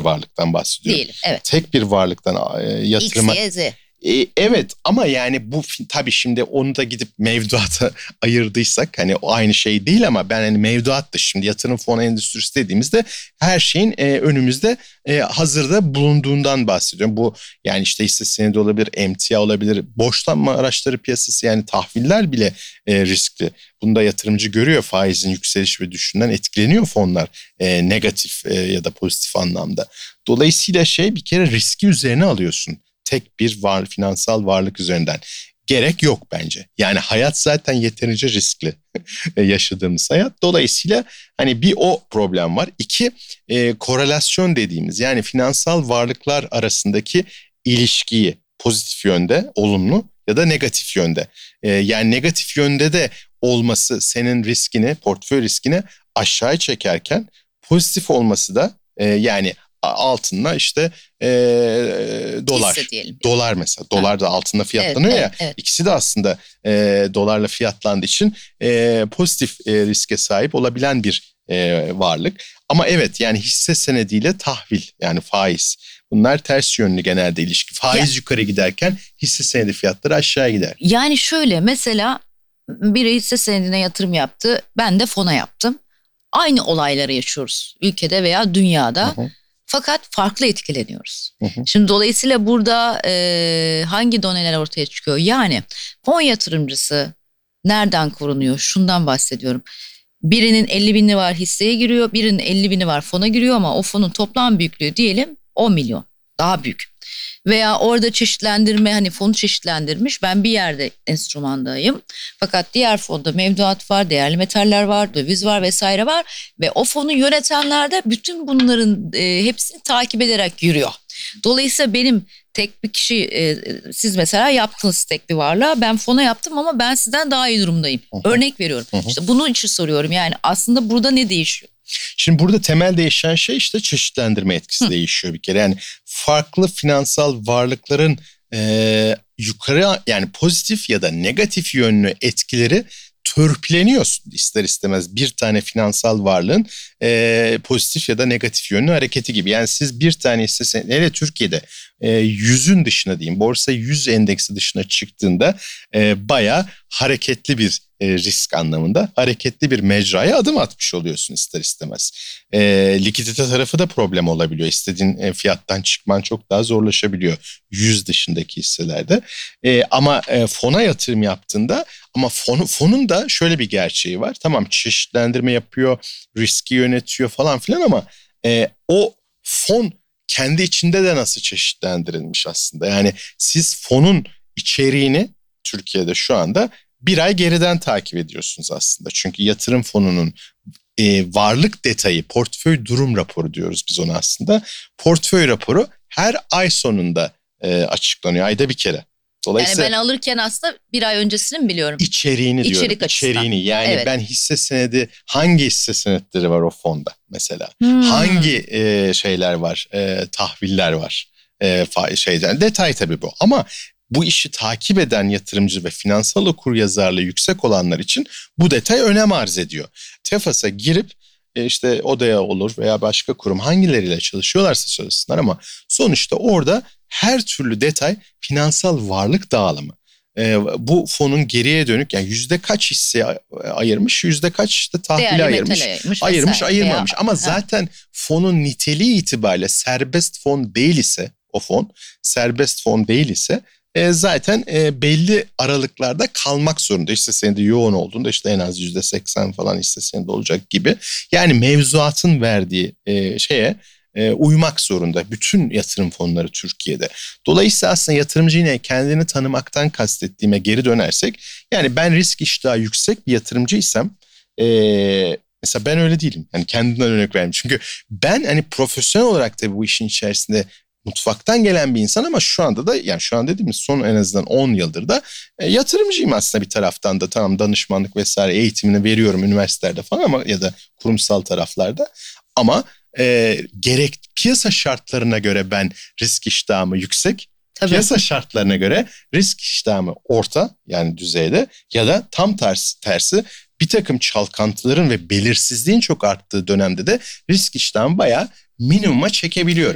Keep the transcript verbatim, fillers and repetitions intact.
varlıktan bahsediyorum. Diyelim, evet. Tek bir varlıktan e, yatırıma... X, Y, Z. E, evet ama yani bu tabii şimdi onu da gidip mevduata ayırdıysak hani o aynı şey değil ama ben hani mevduat da şimdi yatırım fonu endüstrisi dediğimizde her şeyin e, önümüzde e, hazırda bulunduğundan bahsediyorum. Bu yani işte hisse senedi olabilir, emtia olabilir, borçlanma araçları piyasası yani tahviller bile e, riskli. Bunda yatırımcı görüyor faizin yükseliş ve düşüşünden etkileniyor fonlar e, negatif e, ya da pozitif anlamda. Dolayısıyla şey bir kere riski üzerine alıyorsun. Tek bir var, finansal varlık üzerinden. Gerek yok bence. Yani hayat zaten yeterince riskli yaşadığımız hayat. Dolayısıyla hani bir o problem var. İki e, korelasyon dediğimiz yani finansal varlıklar arasındaki ilişkiyi pozitif yönde, olumlu ya da negatif yönde. E, yani negatif yönde de olması senin riskini, portföy riskini aşağı çekerken pozitif olması da e, yani altınla işte e, dolar. Dolar mesela. Dolar da altında fiyatlanıyor evet, ya. Evet, evet. İkisi de aslında e, dolarla fiyatlandığı için e, pozitif e, riske sahip olabilen bir e, varlık. Ama evet yani hisse senediyle tahvil yani faiz. Bunlar ters yönlü genelde ilişki. Faiz ya, yukarı giderken hisse senedi fiyatları aşağı gider. Yani şöyle mesela biri hisse senedine yatırım yaptı. Ben de fona yaptım. Aynı olayları yaşıyoruz ülkede veya dünyada. Hı hı. Fakat farklı etkileniyoruz. Hı hı. Şimdi dolayısıyla burada e, hangi doneler ortaya çıkıyor? Yani fon yatırımcısı nereden korunuyor? Şundan bahsediyorum. Birinin elli bini var hisseye giriyor, birinin elli bini var fona giriyor ama o fonun toplam büyüklüğü diyelim on milyon. Daha büyük. Veya orada çeşitlendirme hani fonu çeşitlendirmiş. Ben bir yerde enstrümandayım. Fakat diğer fonda mevduat var, değerli metaller var, döviz var vesaire var. Ve o fonu yönetenler de bütün bunların e, hepsini takip ederek yürüyor. Dolayısıyla benim tek bir kişi e, siz mesela yaptınız tek bir varlığa ben fona yaptım ama ben sizden daha iyi durumdayım. Örnek veriyorum. İşte bunun için soruyorum yani aslında burada ne değişiyor? Şimdi burada temel değişen şey işte çeşitlendirme etkisi Hı. değişiyor bir kere. Yani farklı finansal varlıkların e, yukarı yani pozitif ya da negatif yönlü etkileri törpüleniyor ister istemez bir tane finansal varlığın e, pozitif ya da negatif yönlü hareketi gibi. Yani siz bir tane hisse senedi, hele Türkiye'de e, yüzün dışına diyeyim borsa yüz endeksi dışına çıktığında e, bayağı hareketli bir e, risk anlamında hareketli bir mecraya adım atmış oluyorsun ister istemez. E, likidite tarafı da problem olabiliyor. İstediğin e, fiyattan çıkman çok daha zorlaşabiliyor yüz dışındaki hisselerde. E, ama e, fona yatırım yaptığında ama fonu, fonun da şöyle bir gerçeği var. Tamam çeşitlendirme yapıyor, riski yönetiyor falan filan ama e, o fon kendi içinde de nasıl çeşitlendirilmiş aslında. Yani siz fonun içeriğini Türkiye'de şu anda bir ay geriden takip ediyorsunuz aslında. Çünkü yatırım fonunun e, varlık detayı, portföy durum raporu diyoruz biz ona aslında. Portföy raporu her ay sonunda e, açıklanıyor, ayda bir kere. Dolayısıyla yani ben alırken aslında bir ay öncesini mi biliyorum? İçeriğini diyorum. İçerik içeriğini yani evet. Ben hisse senedi hangi hisse senetleri var o fonda mesela? Hmm. Hangi e, şeyler var? E, tahviller var? E, şeyden detay tabii bu. Ama bu işi takip eden yatırımcı ve finansal okuryazarlığı yüksek olanlar için bu detay önem arz ediyor. Tefas'a girip e, işte odaya olur veya başka kurum hangileriyle çalışıyorlarsa çalışsınlar ama sonuçta orada her türlü detay finansal varlık dağılımı. Ee, bu fonun geriye dönük yani yüzde kaç hisse ayırmış, yüzde kaç işte tahvili ayırmış, ayırmış, ayırmış ayırmamış. Veya, Ama ha. zaten fonun niteliği itibariyle serbest fon değil ise o fon serbest fon değil ise e, zaten e, belli aralıklarda kalmak zorunda. Hisse senedi yoğun olduğunda işte en az yüzde seksen falan hisse senedi olacak gibi. Yani mevzuatın verdiği e, şeye E, uymak zorunda bütün yatırım fonları Türkiye'de. Dolayısıyla aslında yatırımcı yine kendini tanımaktan kastettiğime geri dönersek yani ben risk iştahı yüksek bir yatırımcıysam e, mesela ben öyle değilim. Yani kendimden örnek vereyim. Çünkü ben hani profesyonel olarak da bu işin içerisinde mutfaktan gelen bir insan ama şu anda da yani şu an dediğimiz son en azından on yıldır da e, yatırımcıyım aslında bir taraftan da tamam danışmanlık vesaire eğitimini veriyorum üniversitelerde falan ama ya da kurumsal taraflarda ama E, gerek piyasa şartlarına göre ben risk iştahımı yüksek, Tabii. piyasa şartlarına göre risk iştahımı orta yani düzeyde ya da tam tersi, tersi bir takım çalkantıların ve belirsizliğin çok arttığı dönemde de risk iştahımı bayağı minimuma çekebiliyorum.